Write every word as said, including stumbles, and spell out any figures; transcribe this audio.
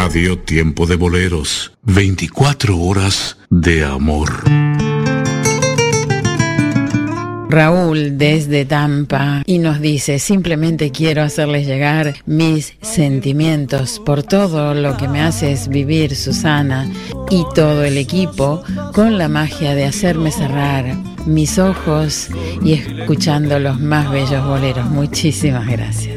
Radio Tiempo de Boleros, veinticuatro horas de amor. Raúl desde Tampa y nos dice: simplemente quiero hacerles llegar mis sentimientos por todo lo que me haces vivir, Susana, y todo el equipo, con la magia de hacerme cerrar mis ojos y escuchando los más bellos boleros. Muchísimas gracias.